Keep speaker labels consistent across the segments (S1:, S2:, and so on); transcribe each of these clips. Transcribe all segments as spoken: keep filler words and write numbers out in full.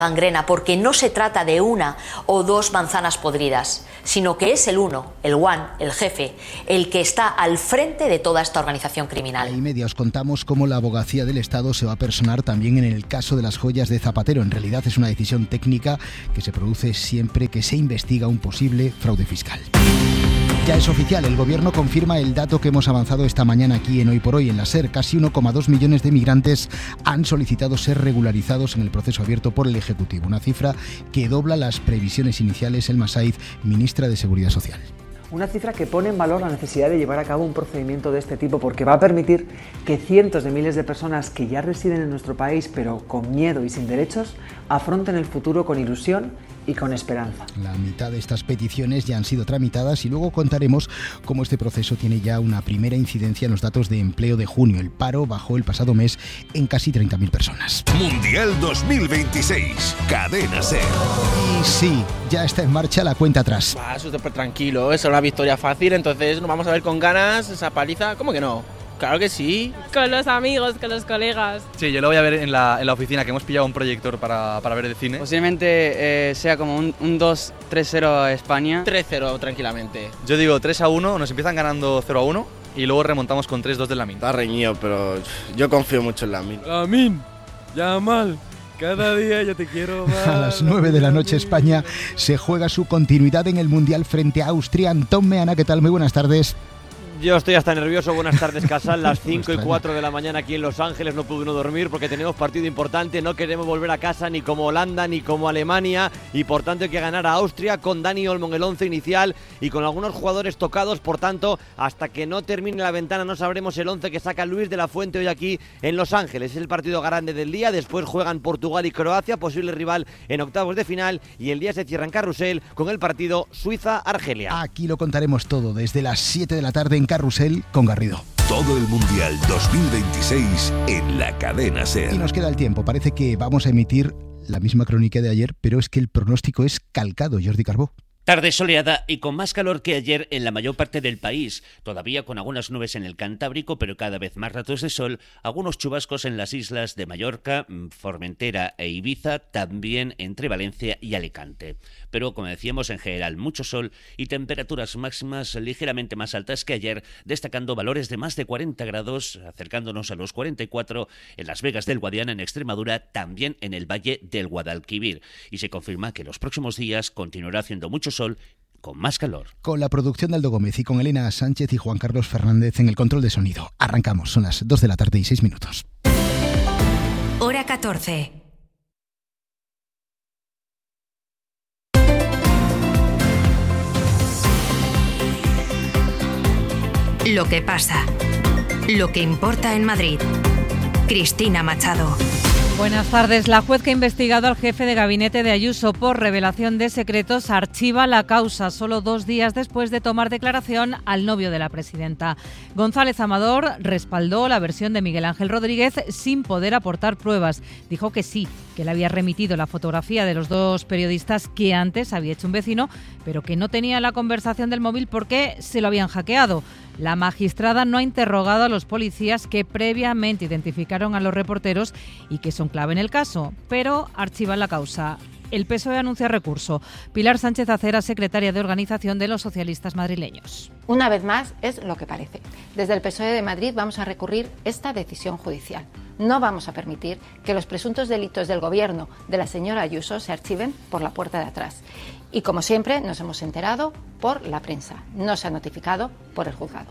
S1: gangrena, porque no se trata de una o dos manzanas podridas, sino que es el uno, el one, el jefe, el que está al frente de toda esta organización criminal.
S2: A y media os contamos cómo la abogacía del Estado se va a personar también en el caso de las joyas de Zapatero. En realidad es una decisión técnica que se produce siempre que se investiga un posible fraude fiscal. Ya es oficial, el Gobierno confirma el dato que hemos avanzado esta mañana aquí en Hoy por Hoy. En la SER, casi uno coma dos millones de migrantes han solicitado ser regularizados en el proceso abierto por el Ejecutivo. Una cifra que dobla las previsiones iniciales. Elma Saiz, ministra de Seguridad Social.
S3: Una cifra que pone en valor la necesidad de llevar a cabo un procedimiento de este tipo, porque va a permitir que cientos de miles de personas que ya residen en nuestro país, pero con miedo y sin derechos, afronten el futuro con ilusión y con esperanza.
S2: La mitad de estas peticiones ya han sido tramitadas y luego contaremos cómo este proceso tiene ya una primera incidencia en los datos de empleo de junio. El paro bajó el pasado mes en casi treinta mil personas.
S4: Mundial dos mil veintiséis, Cadena SER.
S2: Y sí, ya está en marcha la cuenta atrás.
S5: Ah, eso es súper tranquilo, es una victoria fácil, entonces nos vamos a ver con ganas esa paliza. ¿Cómo que no? Claro que sí.
S6: Con los amigos, con los colegas.
S7: Sí, yo lo voy a ver en la, en la oficina, que hemos pillado un proyector para, para ver de cine.
S8: Posiblemente eh, sea como un, un dos tres cero a España.
S5: tres cero tranquilamente.
S7: Yo digo tres a uno, nos empiezan ganando cero a uno y luego remontamos con tres dos del Lamine.
S9: Está reñido, pero yo confío mucho en Lamine.
S10: Lamine, ya mal. Cada día yo te quiero más.
S2: A las nueve de la noche España se juega su continuidad en el Mundial frente a Austria. Antón Meana, ¿qué tal? Muy buenas tardes.
S11: Yo estoy hasta nervioso. Buenas tardes, Casal. Las cinco y cuatro de la mañana aquí en Los Ángeles. No pude uno dormir porque tenemos partido importante. No queremos volver a casa ni como Holanda ni como Alemania. Y por tanto hay que ganar a Austria con Dani Olmo en el once inicial y con algunos jugadores tocados. Por tanto, hasta que no termine la ventana no sabremos el once que saca Luis de la Fuente hoy aquí en Los Ángeles. Es el partido grande del día. Después juegan Portugal y Croacia, posible rival en octavos de final. Y el día se cierra en Carrusel con el partido Suiza-Argelia.
S2: Aquí lo contaremos todo desde las siete de la tarde en Carrusel con Garrido.
S4: Todo el Mundial dos mil veintiséis en la Cadena SER.
S2: Y nos queda el tiempo. Parece que vamos a emitir la misma crónica de ayer, pero es que el pronóstico es calcado. Jordi Carbó.
S12: Tarde soleada y con más calor que ayer en la mayor parte del país, todavía con algunas nubes en el Cantábrico, pero cada vez más ratos de sol, algunos chubascos en las islas de Mallorca, Formentera e Ibiza, también entre Valencia y Alicante. Pero, como decíamos, en general mucho sol y temperaturas máximas ligeramente más altas que ayer, destacando valores de más de cuarenta grados, acercándonos a los cuarenta y cuatro en Las Vegas del Guadiana, en Extremadura, también en el Valle del Guadalquivir. Y se confirma que los próximos días continuará haciendo mucho sol con más calor.
S2: Con la producción de Aldo Gómez y con Elena Sánchez y Juan Carlos Fernández en el control de sonido. Arrancamos, son las dos de la tarde y seis minutos.
S13: Hora catorce. Lo que pasa. Lo que importa en Madrid. Cristina Machado.
S14: Buenas tardes. La juez que ha investigado al jefe de gabinete de Ayuso por revelación de secretos archiva la causa solo dos días después de tomar declaración al novio de la presidenta. González Amador respaldó la versión de Miguel Ángel Rodríguez sin poder aportar pruebas. Dijo que sí, que le había remitido la fotografía de los dos periodistas que antes había hecho un vecino, pero que no tenía la conversación del móvil porque se lo habían hackeado. La magistrada no ha interrogado a los policías que previamente identificaron a los reporteros y que son clave en el caso, pero archivan la causa. El P S O E anuncia recurso. Pilar Sánchez Acera, secretaria de Organización de los Socialistas Madrileños.
S15: Una vez más, es lo que parece. Desde el P S O E de Madrid vamos a recurrir esta decisión judicial. No vamos a permitir que los presuntos delitos del gobierno de la señora Ayuso se archiven por la puerta de atrás. Y como siempre, nos hemos enterado por la prensa. No se ha notificado por el juzgado.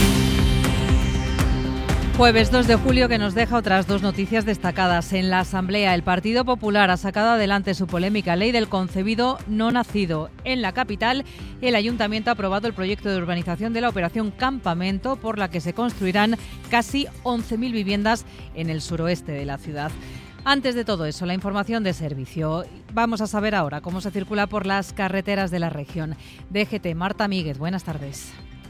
S14: Jueves dos de julio, que nos deja otras dos noticias destacadas. En la Asamblea, el Partido Popular ha sacado adelante su polémica ley del concebido no nacido. En la capital, el Ayuntamiento ha aprobado el proyecto de urbanización de la Operación Campamento, por la que se construirán casi once mil viviendas en el suroeste de la ciudad. Antes de todo eso, la información de servicio. Vamos a saber ahora cómo se circula por las carreteras de la región. D G T, Marta Míguez, buenas tardes.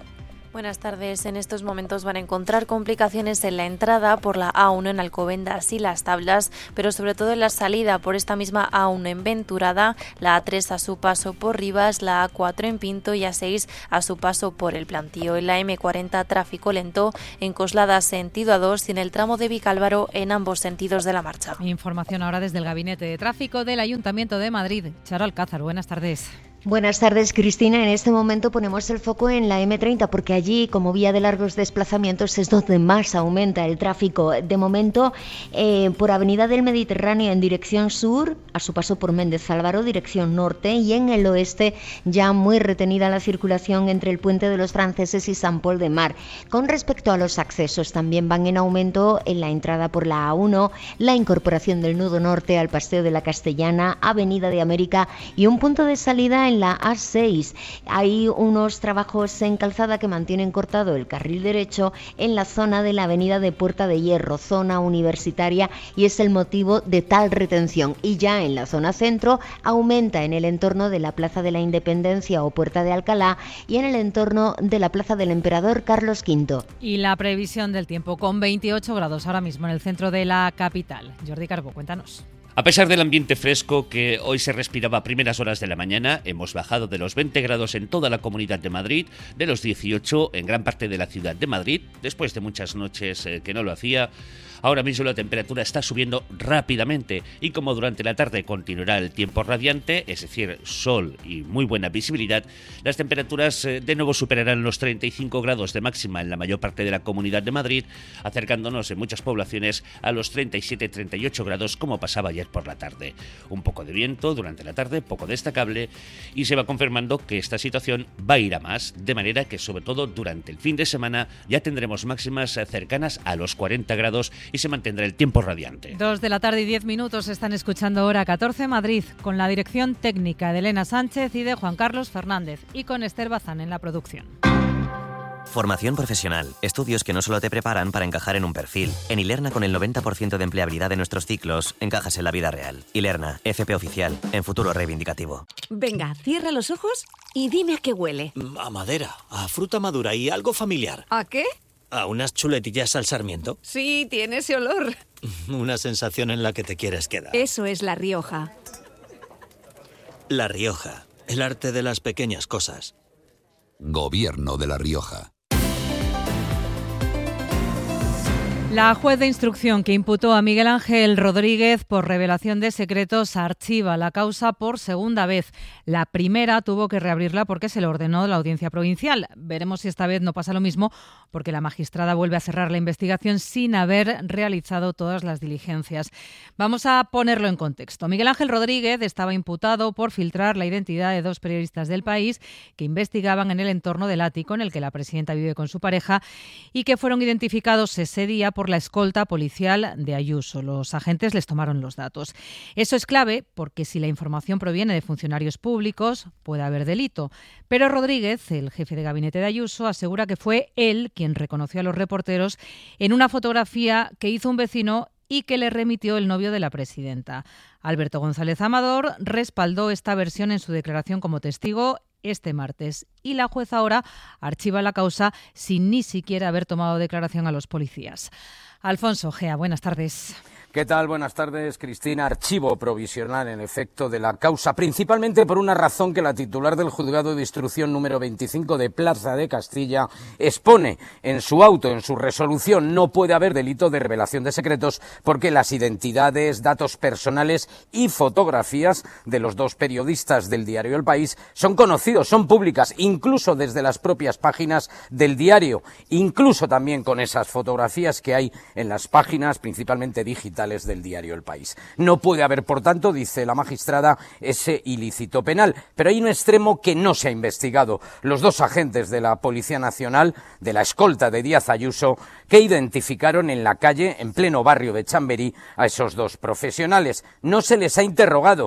S16: Buenas tardes. En estos momentos van a encontrar complicaciones en la entrada por la A uno en Alcobendas y Las Tablas, pero sobre todo en la salida por esta misma A uno en Venturada, la A tres a su paso por Rivas, la A cuatro en Pinto y A seis a su paso por El Plantío. En la eme cuarenta tráfico lento en Coslada sentido A dos y en el tramo de Vicálvaro en ambos sentidos de la marcha.
S14: Información ahora desde el Gabinete de Tráfico del Ayuntamiento de Madrid. Charo Alcázar, buenas tardes.
S17: Buenas tardes, Cristina. En este momento ponemos el foco en la eme treinta porque allí, como vía de largos desplazamientos, es donde más aumenta el tráfico. De momento, eh, por Avenida del Mediterráneo en dirección sur, a su paso por Méndez Álvaro, dirección norte, y en el oeste ya muy retenida la circulación entre el Puente de los Franceses y San Pol de Mar. Con respecto a los accesos, también van en aumento en la entrada por la A uno, la incorporación del nudo norte al Paseo de la Castellana, Avenida de América y un punto de salida en la A seis. Hay unos trabajos en calzada que mantienen cortado el carril derecho en la zona de la avenida de Puerta de Hierro, zona universitaria, y es el motivo de tal retención. Y ya en la zona centro aumenta en el entorno de la Plaza de la Independencia o Puerta de Alcalá y en el entorno de la Plaza del Emperador Carlos quinto.
S14: Y la previsión del tiempo con veintiocho grados ahora mismo en el centro de la capital. Jordi Carbó, cuéntanos.
S12: A pesar del ambiente fresco que hoy se respiraba a primeras horas de la mañana, hemos bajado de los veinte grados en toda la Comunidad de Madrid, de los dieciocho en gran parte de la ciudad de Madrid, después de muchas noches eh, que no lo hacía. Ahora mismo la temperatura está subiendo rápidamente y como durante la tarde continuará el tiempo radiante, es decir, sol y muy buena visibilidad, las temperaturas eh, de nuevo superarán los treinta y cinco grados de máxima en la mayor parte de la Comunidad de Madrid, acercándonos en muchas poblaciones a los treinta y siete a treinta y ocho grados como pasaba ayer por la tarde. Un poco de viento durante la tarde, poco destacable, y se va confirmando que esta situación va a ir a más, de manera que sobre todo durante el fin de semana ya tendremos máximas eh, cercanas a los cuarenta grados y se mantendrá el tiempo radiante.
S14: Dos de la tarde y diez minutos, están escuchando Hora catorce Madrid, con la dirección técnica de Elena Sánchez y de Juan Carlos Fernández, y con Esther Bazán en la producción.
S18: Formación profesional. Estudios que no solo te preparan para encajar en un perfil. En Ilerna, con el noventa por ciento de empleabilidad de nuestros ciclos, encajas en la vida real. Ilerna, F P oficial, en futuro reivindicativo.
S19: Venga, cierra los ojos y dime a qué huele.
S20: A madera, a fruta madura y algo familiar.
S19: ¿A qué?
S20: A unas chuletillas al sarmiento.
S19: Sí, tiene ese olor.
S20: Una sensación en la que te quieres quedar.
S19: Eso es La Rioja.
S20: La Rioja, el arte de las pequeñas cosas.
S4: Gobierno de La Rioja.
S14: La juez de instrucción que imputó a Miguel Ángel Rodríguez por revelación de secretos archiva la causa por segunda vez. La primera tuvo que reabrirla porque se le ordenó la audiencia provincial. Veremos si esta vez no pasa lo mismo, porque la magistrada vuelve a cerrar la investigación sin haber realizado todas las diligencias. Vamos a ponerlo en contexto. Miguel Ángel Rodríguez estaba imputado por filtrar la identidad de dos periodistas del País que investigaban en el entorno del ático en el que la presidenta vive con su pareja y que fueron identificados ese día por la escolta policial de Ayuso. Los agentes les tomaron los datos. Eso es clave porque si la información proviene de funcionarios públicos puede haber delito. Pero Rodríguez, el jefe de gabinete de Ayuso, asegura que fue él quien reconoció a los reporteros en una fotografía que hizo un vecino y que le remitió el novio de la presidenta. Alberto González Amador respaldó esta versión en su declaración como testigo este martes y la jueza ahora archiva la causa sin ni siquiera haber tomado declaración a los policías. Alfonso Gea, buenas tardes.
S21: ¿Qué tal? Buenas tardes, Cristina. Archivo provisional, en efecto, de la causa, principalmente por una razón que la titular del Juzgado de Instrucción número veinticinco de Plaza de Castilla expone en su auto, en su resolución. No puede haber delito de revelación de secretos porque las identidades, datos personales y fotografías de los dos periodistas del diario El País son conocidos, son públicas, incluso desde las propias páginas del diario, incluso también con esas fotografías que hay en las páginas, principalmente digitales, del diario El País. No puede haber, por tanto, dice la magistrada, ese ilícito penal. Pero hay un extremo que no se ha investigado. Los dos agentes de la Policía Nacional, de la escolta de Díaz Ayuso, que identificaron en la calle, en pleno barrio de Chamberí, a esos dos profesionales. No se les ha interrogado.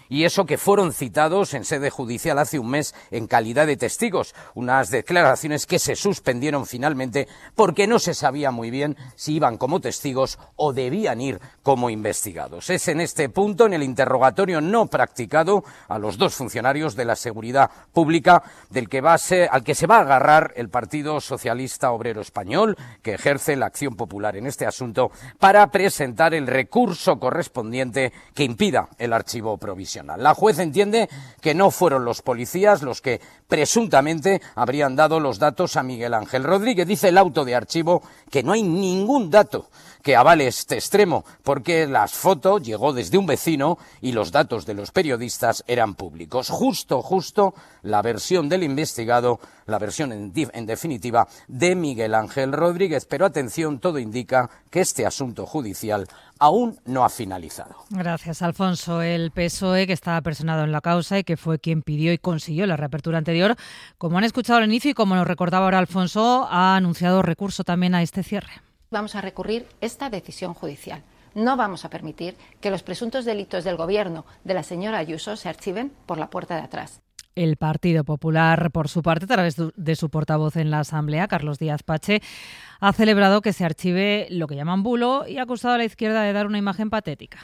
S21: Y eso que fueron citados en sede judicial hace un mes en calidad de testigos. Unas declaraciones que se suspendieron finalmente porque no se sabía muy bien si iban como testigos o debían ir como investigados. Es en este punto, en el interrogatorio no practicado a los dos funcionarios de la seguridad pública, del que va a ser, al que se va a agarrar el Partido Socialista Obrero Español, que ejerce la acción popular en este asunto, para presentar el recurso correspondiente que impida el archivo provisional. La juez entiende que no fueron los policías los que presuntamente habrían dado los datos a Miguel Ángel Rodríguez. Dice el auto de archivo que no hay ningún dato que avale este extremo, porque las fotos llegó desde un vecino y los datos de los periodistas eran públicos. Justo, justo la versión del investigado, la versión en, en definitiva de Miguel Ángel Rodríguez. Pero atención, todo indica que este asunto judicial aún no ha finalizado.
S14: Gracias, Alfonso. El P S O E, que estaba personado en la causa y que fue quien pidió y consiguió la reapertura anterior, como han escuchado al inicio y como nos recordaba ahora Alfonso, ha anunciado recurso también a este cierre.
S15: Vamos a recurrir esta decisión judicial. No vamos a permitir que los presuntos delitos del Gobierno de la señora Ayuso se archiven por la puerta de atrás.
S14: El Partido Popular, por su parte, a través de su portavoz en la Asamblea, Carlos Díaz Pache, ha celebrado que se archive lo que llaman bulo y ha acusado a la izquierda de dar una imagen patética.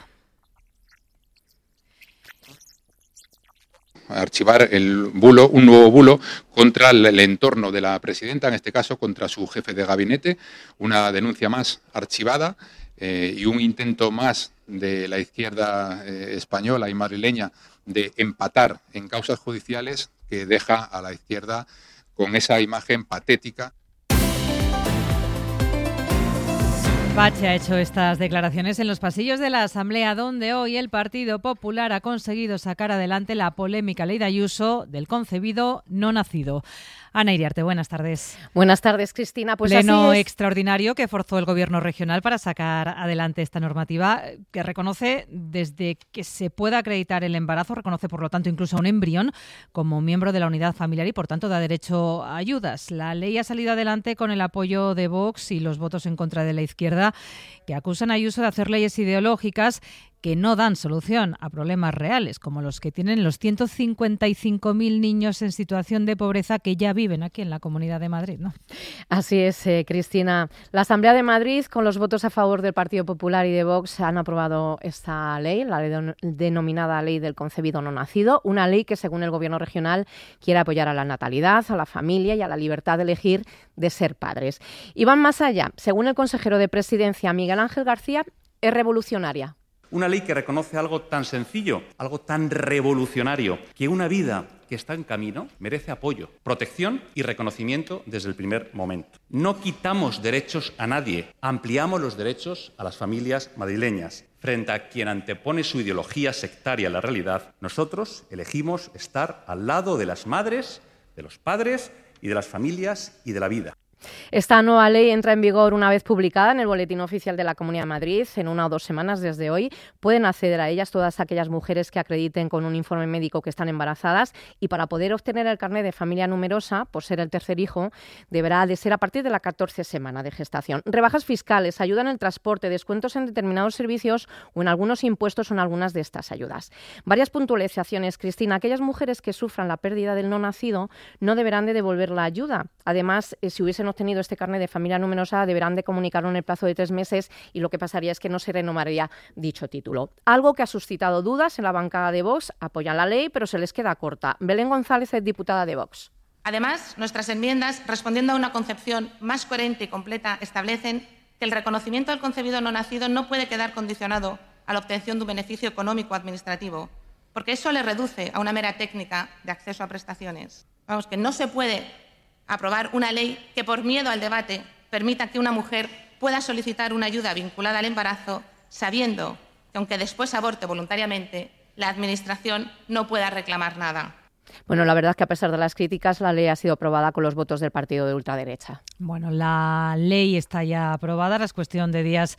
S1: Archivar el bulo, un nuevo bulo contra el, el entorno de la presidenta, en este caso contra su jefe de gabinete, una denuncia más archivada eh, y un intento más de la izquierda eh, española y madrileña de empatar en causas judiciales que deja a la izquierda con esa imagen patética.
S14: Pache ha hecho estas declaraciones en los pasillos de la Asamblea, donde hoy el Partido Popular ha conseguido sacar adelante la polémica ley de Ayuso del concebido no nacido. Ana Iriarte, buenas tardes.
S22: Buenas tardes, Cristina. Pues
S14: Pleno
S22: así es.
S14: extraordinario que forzó el Gobierno regional para sacar adelante esta normativa que reconoce desde que se pueda acreditar el embarazo, reconoce por lo tanto incluso a un embrión como miembro de la unidad familiar y por tanto da derecho a ayudas. La ley ha salido adelante con el apoyo de Vox y los votos en contra de la izquierda, que acusan a Ayuso de hacer leyes ideológicas que no dan solución a problemas reales, como los que tienen los ciento cincuenta y cinco mil niños en situación de pobreza que ya viven aquí en la Comunidad de Madrid, ¿no?
S22: Así es, eh, Cristina. La Asamblea de Madrid, con los votos a favor del Partido Popular y de Vox, han aprobado esta ley, la ley denominada Ley del Concebido No Nacido, una ley que, según el Gobierno regional, quiere apoyar a la natalidad, a la familia y a la libertad de elegir de ser padres. Y van más allá. Según el consejero de Presidencia, Miguel Ángel García, es revolucionaria.
S23: Una ley que reconoce algo tan sencillo, algo tan revolucionario, que una vida que está en camino merece apoyo, protección y reconocimiento desde el primer momento. No quitamos derechos a nadie, ampliamos los derechos a las familias madrileñas. Frente a quien antepone su ideología sectaria a la realidad, nosotros elegimos estar al lado de las madres, de los padres y de las familias y de la vida.
S22: Esta nueva ley entra en vigor una vez publicada en el Boletín Oficial de la Comunidad de Madrid. En una o dos semanas desde hoy pueden acceder a ellas todas aquellas mujeres que acrediten con un informe médico que están embarazadas, y para poder obtener el carnet de familia numerosa, por ser el tercer hijo, deberá de ser a partir de la catorce semana de gestación. Rebajas fiscales, ayuda en el transporte, descuentos en determinados servicios o en algunos impuestos son algunas de estas ayudas. Varias puntualizaciones, Cristina. Aquellas mujeres que sufran la pérdida del no nacido no deberán de devolver la ayuda. Además, eh, si hubiesen obtenido este carnet de familia numerosa, deberán de comunicarlo en el plazo de tres meses y lo que pasaría es que no se renovaría dicho título. Algo que ha suscitado dudas en la bancada de Vox. Apoyan la ley, pero se les queda corta. Belén González es diputada de Vox.
S24: Además, nuestras enmiendas, respondiendo a una concepción más coherente y completa, establecen que el reconocimiento del concebido no nacido no puede quedar condicionado a la obtención de un beneficio económico administrativo, porque eso le reduce a una mera técnica de acceso a prestaciones. Vamos, que no se puede aprobar una ley que, por miedo al debate, permita que una mujer pueda solicitar una ayuda vinculada al embarazo, sabiendo que, aunque después aborte voluntariamente, la Administración no pueda reclamar nada.
S22: Bueno, la verdad es que a pesar de las críticas, la ley ha sido aprobada con los votos del partido de ultraderecha.
S14: Bueno, la ley está ya aprobada, es cuestión de días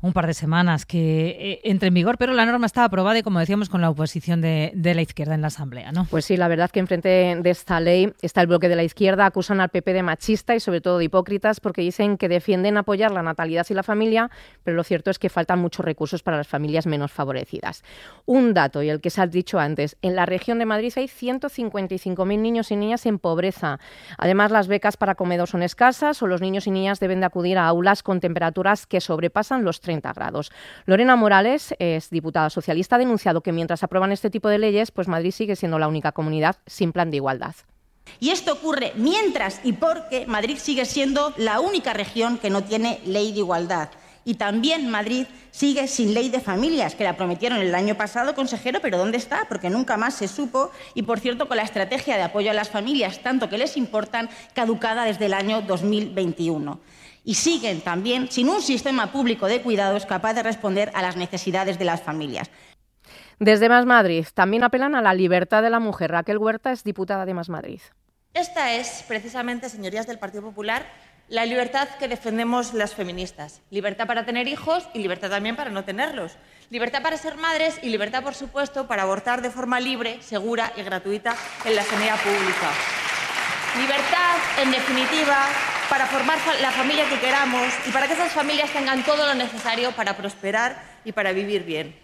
S14: un par de semanas que eh, entre en vigor, pero la norma está aprobada y, como decíamos, con la oposición de, de la izquierda en la Asamblea, ¿no?
S22: Pues sí, la verdad que enfrente de esta ley está el bloque de la izquierda, acusan al P P de machista y sobre todo de hipócritas porque dicen que defienden apoyar la natalidad y la familia, pero lo cierto es que faltan muchos recursos para las familias menos favorecidas. Un dato, y el que se ha dicho antes, en la región de Madrid hay ciento cincuenta y cinco mil niños y niñas en pobreza. Además, las becas para comedor son escasas o los niños y niñas deben de acudir a aulas con temperaturas que sobrepasan los treinta grados. Lorena Morales, es diputada socialista, ha denunciado que mientras aprueban este tipo de leyes, pues Madrid sigue siendo la única comunidad sin plan de igualdad.
S3: Y esto ocurre mientras y porque Madrid sigue siendo la única región que no tiene ley de igualdad. Y también Madrid sigue sin ley de familias, que la prometieron el año pasado, consejero, pero ¿dónde está? Porque nunca más se supo. Y, por cierto, con la estrategia de apoyo a las familias, tanto que les importan, caducada desde el año dos mil veintiuno. Y siguen también sin un sistema público de cuidados capaz de responder a las necesidades de las familias.
S22: Desde Más Madrid también apelan a la libertad de la mujer. Raquel Huerta es diputada de Más Madrid.
S5: Esta es, precisamente, señorías del Partido Popular, la libertad que defendemos las feministas. Libertad para tener hijos y libertad también para no tenerlos. Libertad para ser madres y libertad, por supuesto, para abortar de forma libre, segura y gratuita en la sanidad pública. Libertad, en definitiva, para formar la familia que queramos y para que esas familias tengan todo lo necesario para prosperar y para vivir bien.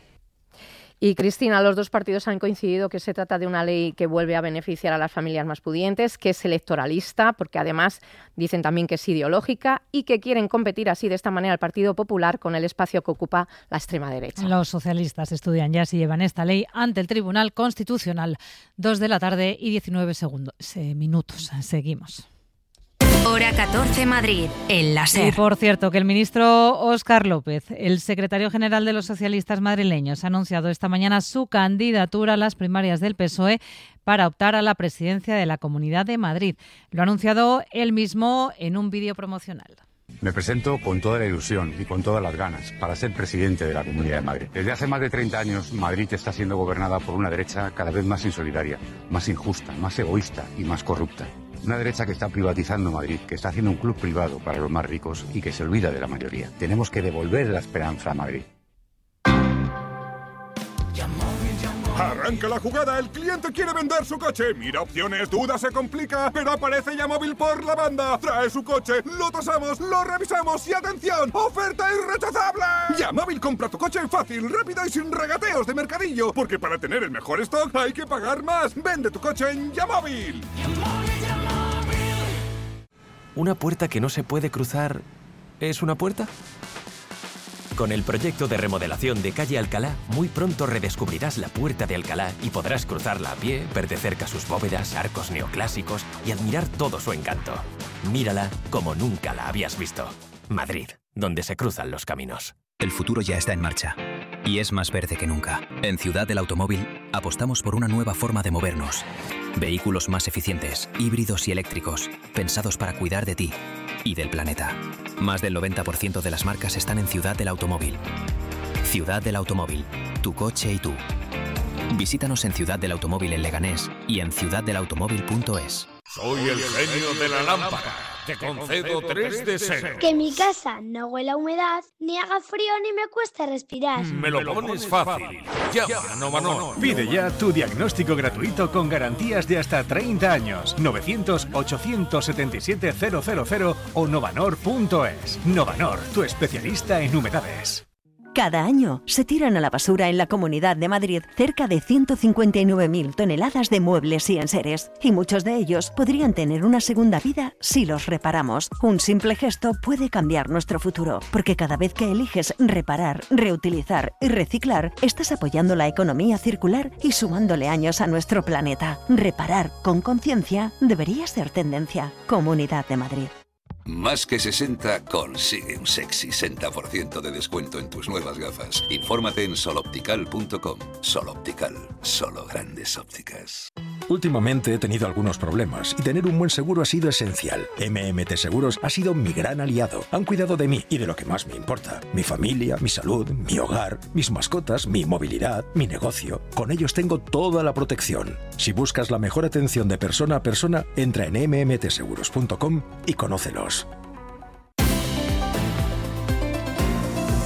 S22: Y Cristina, los dos partidos han coincidido que se trata de una ley que vuelve a beneficiar a las familias más pudientes, que es electoralista, porque además dicen también que es ideológica y que quieren competir así de esta manera el Partido Popular con el espacio que ocupa la extrema derecha.
S14: Los socialistas estudian ya si llevan esta ley ante el Tribunal Constitucional. Dos de la tarde y diecinueve segundos, eh, minutos. Seguimos.
S13: Hora catorce Madrid, el láser.
S14: Y por cierto, que el ministro Óscar López, el secretario general de los socialistas madrileños, ha anunciado esta mañana su candidatura a las primarias del P S O E para optar a la presidencia de la Comunidad de Madrid. Lo ha anunciado él mismo en un vídeo promocional.
S6: Me presento con toda la ilusión y con todas las ganas para ser presidente de la Comunidad de Madrid. Desde hace más de treinta años, Madrid está siendo gobernada por una derecha cada vez más insolidaria, más injusta, más egoísta y más corrupta. Una derecha que está privatizando Madrid, que está haciendo un club privado para los más ricos y que se olvida de la mayoría. Tenemos que devolver la esperanza a Madrid.
S8: Arranca la jugada, el cliente quiere vender su coche. Mira opciones, duda, se complica, pero aparece Yamóvil por la banda. Trae su coche, lo tasamos, lo revisamos y ¡atención! ¡Oferta irrechazable! Yamóvil compra tu coche fácil, rápido y sin regateos de mercadillo. Porque para tener el mejor stock hay que pagar más. Vende tu coche en Yamóvil.
S25: ¿Una puerta que no se puede cruzar es una puerta? Con el proyecto de remodelación de Calle Alcalá, muy pronto redescubrirás la Puerta de Alcalá y podrás cruzarla a pie, ver de cerca sus bóvedas, arcos neoclásicos y admirar todo su encanto. Mírala como nunca la habías visto. Madrid, donde se cruzan los caminos.
S26: El futuro ya está en marcha y es más verde que nunca. En Ciudad del Automóvil apostamos por una nueva forma de movernos. Vehículos más eficientes, híbridos y eléctricos, pensados para cuidar de ti y del planeta. Más del noventa por ciento de las marcas están en Ciudad del Automóvil. Ciudad del Automóvil, tu coche y tú. Visítanos en Ciudad del Automóvil en Leganés y en ciudad del automóvil punto es.
S27: Soy el genio de la lámpara. Te concedo tres deseos.
S28: Que mi casa no huela a humedad, ni haga frío ni me cueste respirar.
S27: Me lo pones fácil. Llama a Novanor.
S29: Pide ya tu diagnóstico gratuito con garantías de hasta treinta años. novecientos, ochocientos setenta y siete, cero cero cero o novanor punto es. Novanor, tu especialista en humedades.
S30: Cada año se tiran a la basura en la Comunidad de Madrid cerca de ciento cincuenta y nueve mil toneladas de muebles y enseres, y muchos de ellos podrían tener una segunda vida si los reparamos. Un simple gesto puede cambiar nuestro futuro, porque cada vez que eliges reparar, reutilizar y reciclar, estás apoyando la economía circular y sumándole años a nuestro planeta. Reparar con conciencia debería ser tendencia. Comunidad de Madrid.
S4: Más que sesenta consigue un sexy sesenta por ciento de descuento en tus nuevas gafas. Infórmate en sol optical punto com. Sol Optical, solo grandes ópticas.
S31: Últimamente he tenido algunos problemas y tener un buen seguro ha sido esencial. M M T Seguros ha sido mi gran aliado. Han cuidado de mí y de lo que más me importa. Mi familia, mi salud, mi hogar, mis mascotas, mi movilidad, mi negocio. Con ellos tengo toda la protección. Si buscas la mejor atención de persona a persona, entra en eme eme te seguros punto com y conócelos.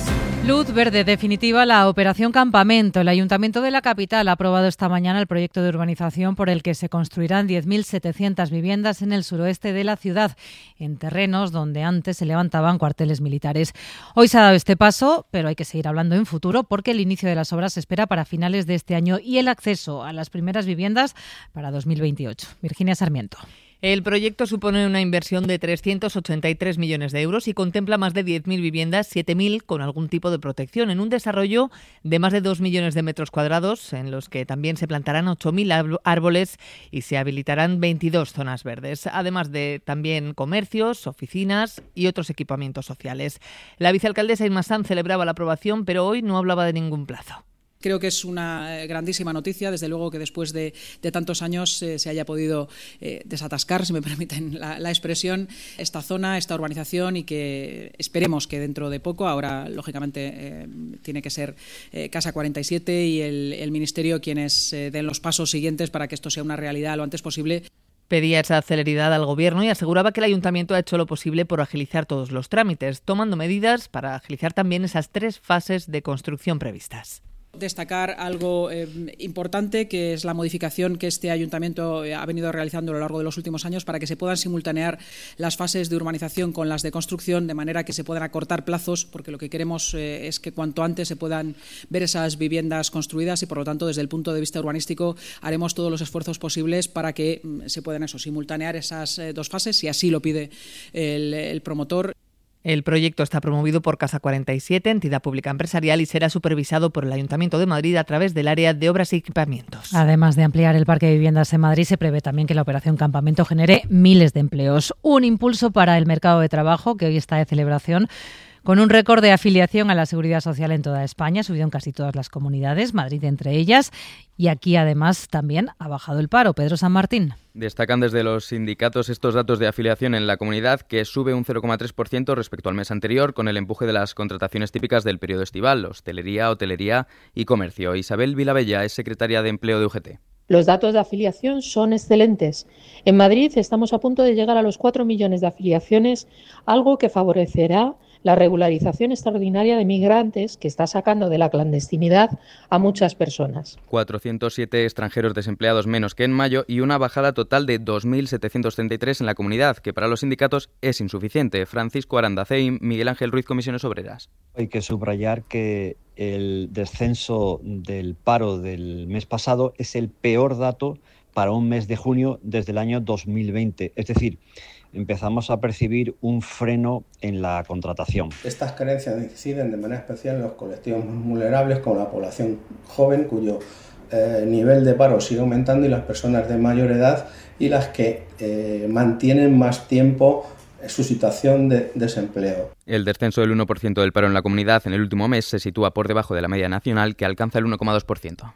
S14: Luz verde definitiva la operación Campamento. El Ayuntamiento de la capital ha aprobado esta mañana el proyecto de urbanización por el que se construirán diez mil setecientas viviendas en el suroeste de la ciudad, en terrenos donde antes se levantaban cuarteles militares. Hoy se ha dado este paso, pero hay que seguir hablando en futuro porque el inicio de las obras se espera para finales de este año y el acceso a las primeras viviendas para dos mil veintiocho. Virginia Sarmiento.
S2: El proyecto supone una inversión de trescientos ochenta y tres millones de euros y contempla más de diez mil viviendas, siete mil con algún tipo de protección, en un desarrollo de más de dos millones de metros cuadrados, en los que también se plantarán ocho mil árboles y se habilitarán veintidós zonas verdes, además de también comercios, oficinas y otros equipamientos sociales. La vicealcaldesa Inma Sanz celebraba la aprobación, pero hoy no hablaba de ningún plazo.
S7: Creo que es una grandísima noticia, desde luego que después de, de tantos años eh, se haya podido eh, desatascar, si me permiten la, la expresión, esta zona, esta urbanización y que esperemos que dentro de poco, ahora lógicamente eh, tiene que ser eh, Casa cuarenta y siete y el, el Ministerio quienes eh, den los pasos siguientes para que esto sea una realidad lo antes posible.
S2: Pedía esa celeridad al Gobierno y aseguraba que el Ayuntamiento ha hecho lo posible por agilizar todos los trámites, tomando medidas para agilizar también esas tres fases de construcción previstas.
S7: Destacar algo eh, importante, que es la modificación que este ayuntamiento ha venido realizando a lo largo de los últimos años para que se puedan simultanear las fases de urbanización con las de construcción, de manera que se puedan acortar plazos, porque lo que queremos eh, es que cuanto antes se puedan ver esas viviendas construidas y, por lo tanto, desde el punto de vista urbanístico haremos todos los esfuerzos posibles para que mm, se puedan eso, simultanear esas eh, dos fases, si así lo pide el, el promotor.
S2: El proyecto está promovido por Casa cuarenta y siete, entidad pública empresarial, y será supervisado por el Ayuntamiento de Madrid a través del área de obras y equipamientos.
S14: Además de ampliar el parque de viviendas en Madrid, se prevé también que la operación Campamento genere miles de empleos. Un impulso para el mercado de trabajo, que hoy está de celebración, con un récord de afiliación a la Seguridad Social en toda España, subido en casi todas las comunidades, Madrid entre ellas, y aquí además también ha bajado el paro. Pedro San Martín.
S9: Destacan desde los sindicatos estos datos de afiliación en la comunidad, que sube un cero coma tres por ciento respecto al mes anterior, con el empuje de las contrataciones típicas del periodo estival, hostelería, hotelería y comercio. Isabel Vilabella es secretaria de Empleo de U G T.
S10: Los datos de afiliación son excelentes. En Madrid estamos a punto de llegar a los cuatro millones de afiliaciones, algo que favorecerá la regularización extraordinaria de migrantes que está sacando de la clandestinidad a muchas personas.
S9: cuatrocientos siete extranjeros desempleados menos que en mayo y una bajada total de dos mil setecientos treinta y tres en la comunidad, que para los sindicatos es insuficiente. Francisco Aranda, C E I M, Miguel Ángel Ruiz, Comisiones Obreras.
S11: Hay que subrayar que el descenso del paro del mes pasado es el peor dato para un mes de junio desde el año dos mil veinte. Es decir, empezamos a percibir un freno en la contratación.
S12: Estas carencias inciden de manera especial en los colectivos más vulnerables, como la población joven, cuyo eh, nivel de paro sigue aumentando, y las personas de mayor edad y las que eh, mantienen más tiempo su situación de desempleo.
S9: El descenso del uno por ciento del paro en la comunidad en el último mes se sitúa por debajo de la media nacional, que alcanza el uno coma dos por ciento.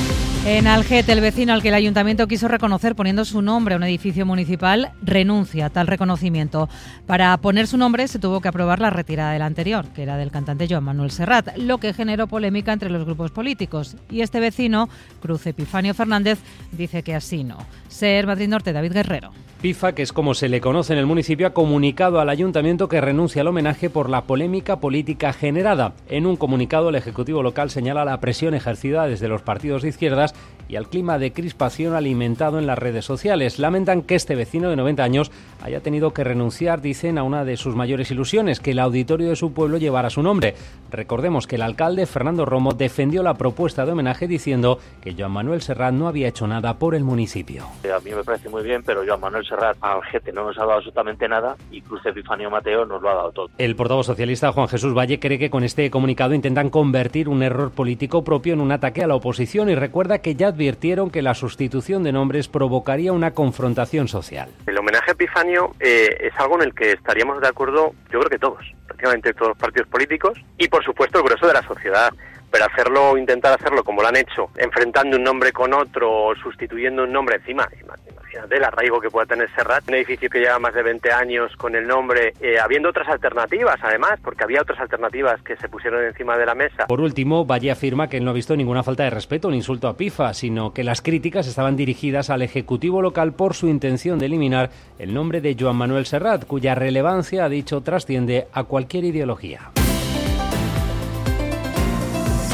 S14: En Algete, el vecino al que el ayuntamiento quiso reconocer poniendo su nombre a un edificio municipal renuncia a tal reconocimiento. Para poner su nombre se tuvo que aprobar la retirada del anterior, que era del cantante Joan Manuel Serrat, lo que generó polémica entre los grupos políticos. Y este vecino, Cruz Epifanio Fernández, dice que así no. Ser Madrid Norte, David Guerrero.
S16: Pifa, que es como se le conoce en el municipio, ha comunicado al ayuntamiento que renuncia al homenaje por la polémica política generada. En un comunicado, el Ejecutivo local señala la presión ejercida desde los partidos de izquierdas y al clima de crispación alimentado en las redes sociales. Lamentan que este vecino de noventa años haya tenido que renunciar, dicen, a una de sus mayores ilusiones, que el auditorio de su pueblo llevara su nombre. Recordemos que el alcalde, Fernando Romo, defendió la propuesta de homenaje diciendo que Joan Manuel Serrat no había hecho nada por el municipio.
S17: A mí me parece muy bien, pero Joan Manuel Serrat a Algete no nos ha dado absolutamente nada y Cruz Epifanio Mateo nos lo ha dado todo.
S16: El portavoz socialista Juan Jesús Valle cree que con este comunicado intentan convertir un error político propio en un ataque a la oposición y recuerda que ya advirtieron que la sustitución de nombres provocaría una confrontación social.
S18: El homenaje a Epifanio eh, es algo en el que estaríamos de acuerdo, yo creo que todos, prácticamente todos los partidos políticos y por supuesto el grueso de la sociedad. Pero hacerlo, intentar hacerlo como lo han hecho, enfrentando un nombre con otro, sustituyendo un nombre encima, imagínate el arraigo que puede tener Serrat, un edificio que lleva más de veinte años con el nombre, eh, habiendo otras alternativas además, porque había otras alternativas que se pusieron encima de la mesa.
S16: Por último, Valle afirma que él no ha visto ninguna falta de respeto ni insulto a Pifa, sino que las críticas estaban dirigidas al Ejecutivo local por su intención de eliminar el nombre de Joan Manuel Serrat, cuya relevancia, ha dicho, trasciende a cualquier ideología.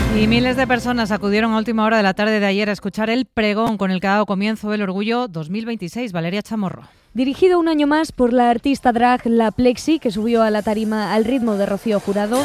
S14: Y miles de personas acudieron a última hora de la tarde de ayer a escuchar el pregón con el que ha dado comienzo el Orgullo dos mil veintiséis. Valeria Chamorro.
S1: Dirigido un año más por la artista drag La Plexi, que subió a la tarima al ritmo de Rocío Jurado,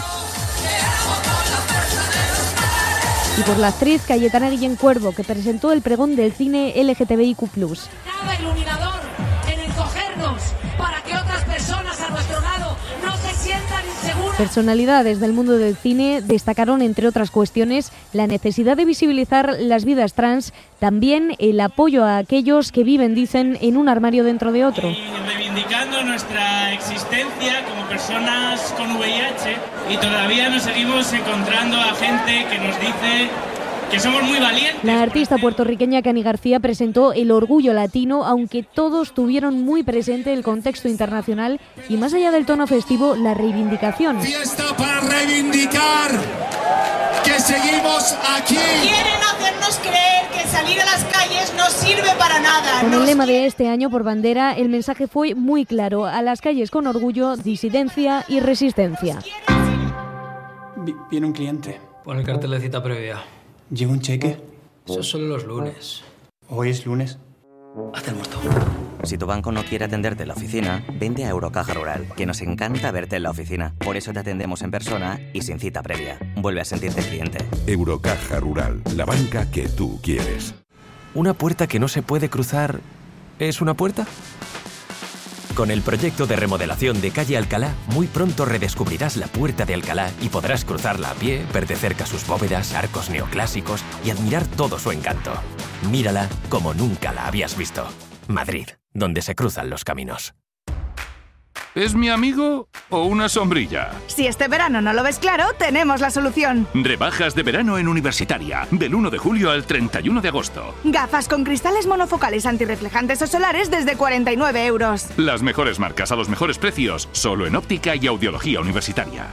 S1: y por la actriz Cayetana Guillén Cuervo, que presentó el pregón del cine L G T B I Q plus.
S3: Cada iluminador en encogernos para que otras personas a nuestro lado no se sientan inseguras.
S1: Personalidades del mundo del cine destacaron, entre otras cuestiones, la necesidad de visibilizar las vidas trans, también el apoyo a aquellos que viven, dicen, en un armario dentro de otro.
S5: Y reivindicando nuestra existencia como personas con V I H, y todavía nos seguimos encontrando a gente que nos dice que somos muy valientes.
S1: La artista puertorriqueña Cani García presentó el orgullo latino, aunque todos tuvieron muy presente el contexto internacional y, más allá del tono festivo, la reivindicación.
S3: Fiesta para reivindicar que seguimos aquí. Quieren hacernos creer que salir a las calles no sirve para nada.
S1: Con el lema de este año por bandera, el mensaje fue muy claro: a las calles con orgullo, disidencia y resistencia.
S13: Viene un cliente.
S15: Pon el cartel de cita previa.
S13: ¿Lleva un cheque?
S15: Eso es solo los lunes.
S13: ¿Hoy es lunes?
S15: Haz el muerto.
S19: Si tu banco no quiere atenderte en la oficina, vente a Eurocaja Rural, que nos encanta verte en la oficina. Por eso te atendemos en persona y sin cita previa. Vuelve a sentirte cliente.
S20: Eurocaja Rural, la banca que tú quieres.
S25: ¿Una puerta que no se puede cruzar es una puerta? Con el proyecto de remodelación de calle Alcalá, muy pronto redescubrirás la Puerta de Alcalá y podrás cruzarla a pie, ver de cerca sus bóvedas, arcos neoclásicos y admirar todo su encanto. Mírala como nunca la habías visto. Madrid, donde se cruzan los caminos.
S27: ¿Es mi amigo o una sombrilla?
S21: Si este verano no lo ves claro, tenemos la solución.
S27: Rebajas de verano en Universitaria, del uno de julio al treinta y uno de agosto.
S21: Gafas con cristales monofocales antirreflejantes o solares desde cuarenta y nueve euros.
S27: Las mejores marcas a los mejores precios, solo en óptica y audiología universitaria.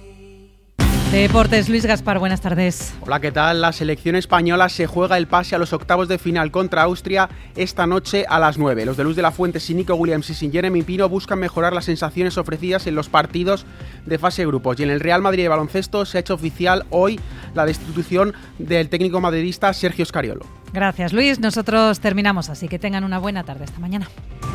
S14: Deportes, Luis Gaspar, buenas tardes.
S22: Hola, ¿qué tal? La selección española se juega el pase a los octavos de final contra Austria esta noche a las nueve. Los de Luz de la Fuente, sin Nico Williams y sin Jeremy Pino, buscan mejorar las sensaciones ofrecidas en los partidos de fase de grupos. Y en el Real Madrid de baloncesto se ha hecho oficial hoy la destitución del técnico madridista Sergio Scariolo.
S14: Gracias, Luis. Nosotros terminamos, así que tengan una buena tarde. Hasta mañana.